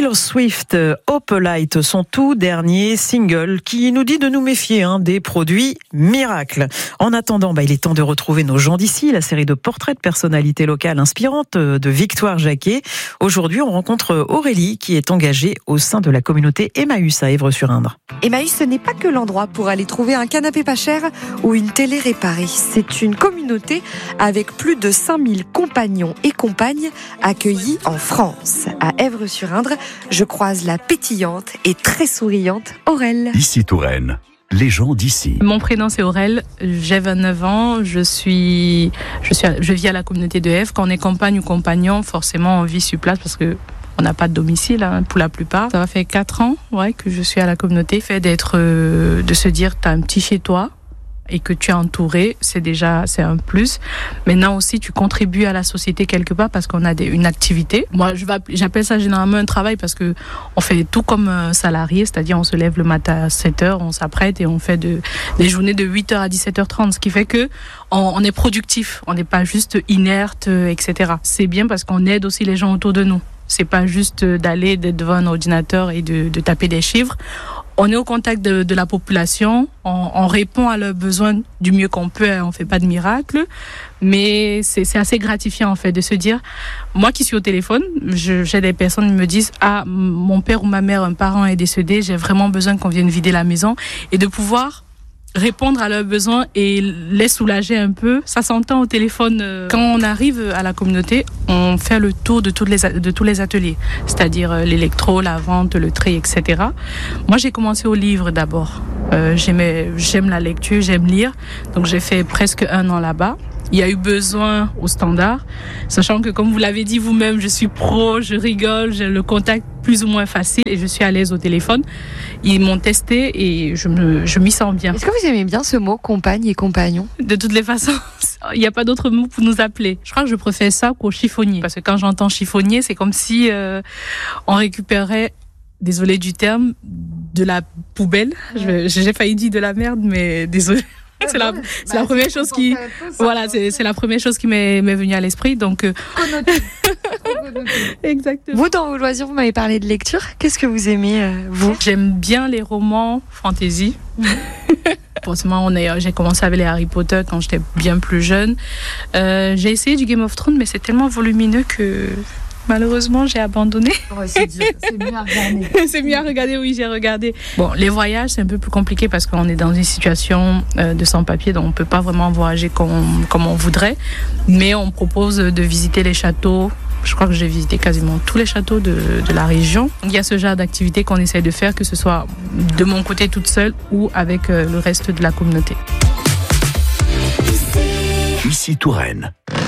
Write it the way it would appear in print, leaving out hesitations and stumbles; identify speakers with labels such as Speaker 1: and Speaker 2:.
Speaker 1: Taylor Swift, Opalite, son tout dernier single qui nous dit de nous méfier des produits miracles. En attendant, il est temps de retrouver nos gens d'ici, la série de portraits de personnalités locales inspirantes de Victoire Jacquet. Aujourd'hui, on rencontre Aurélie qui est engagée au sein de la communauté Emmaüs à Évreux-sur-Indre.
Speaker 2: Emmaüs, ce n'est pas que l'endroit pour aller trouver un canapé pas cher ou une télé réparée. C'est une communauté avec plus de 5000 compagnons et compagnes accueillis en France. À Évreux-sur-Indre, je croise la pétillante et très souriante Aurel.
Speaker 3: Ici Touraine, les gens d'ici.
Speaker 4: Mon prénom c'est Aurel, j'ai 29 ans, je vis à la communauté de Èvres. Quand on est compagne ou compagnon, forcément on vit sur place parce que on n'a pas de domicile pour la plupart. Ça va faire 4 ans que je suis à la communauté. Le fait de se dire tu as un petit chez toi et que tu es entouré, c'est un plus. Maintenant aussi, tu contribues à la société quelque part parce qu'on a une activité. Moi, j'appelle ça généralement un travail parce que on fait tout comme un salarié, c'est-à-dire on se lève le matin à 7h, on s'apprête et on fait des journées de 8h à 17h30, ce qui fait que on est productif, on n'est pas juste inerte, etc. C'est bien parce qu'on aide aussi les gens autour de nous. C'est pas juste d'être devant un ordinateur et de taper des chiffres. On est au contact de la population, on répond à leurs besoins du mieux qu'on peut, on fait pas de miracle, mais c'est assez gratifiant en fait de se dire, moi qui suis au téléphone, j'ai des personnes qui me disent mon père ou ma mère, un parent est décédé, j'ai vraiment besoin qu'on vienne vider la maison et de pouvoir répondre à leurs besoins et les soulager un peu. Ça s'entend au téléphone. Quand on arrive à la communauté, on fait le tour de tous les ateliers, c'est-à-dire l'électro, la vente, le tri, etc. Moi, j'ai commencé au livre d'abord. J'aime la lecture, j'aime lire, donc j'ai fait presque 1 an là-bas. Il y a eu besoin au standard, sachant que comme vous l'avez dit vous-même, je suis pro, je rigole, j'ai le contact plus ou moins facile et je suis à l'aise au téléphone. Ils m'ont testé et je m'y sens bien.
Speaker 2: Est-ce que vous aimez bien ce mot, compagne et compagnon ?
Speaker 4: De toutes les façons, il n'y a pas d'autre mot pour nous appeler. Je crois que je préfère ça qu'au chiffonnier. Parce que quand j'entends chiffonnier, c'est comme si on récupérait, désolé du terme, de la poubelle. J'ai failli dire de la merde, mais désolé. C'est la première chose c'est la première chose qui m'est venue à l'esprit, donc exactement.
Speaker 2: Vous, dans vos loisirs, vous m'avez parlé de lecture. Qu'est-ce que vous aimez, vous ?
Speaker 4: J'aime bien les romans fantasy. Forcément, j'ai commencé avec les Harry Potter quand j'étais bien plus jeune. J'ai essayé du Game of Thrones, mais c'est tellement volumineux que malheureusement, j'ai abandonné.
Speaker 2: C'est mieux à regarder.
Speaker 4: C'est mieux à regarder, oui, j'ai regardé. Bon, les voyages, c'est un peu plus compliqué parce qu'on est dans une situation de sans-papier, donc on ne peut pas vraiment voyager comme on voudrait. Mais on propose de visiter les châteaux. Je crois que j'ai visité quasiment tous les châteaux de la région. Il y a ce genre d'activité qu'on essaie de faire, que ce soit de mon côté toute seule ou avec le reste de la communauté.
Speaker 3: Ici Touraine.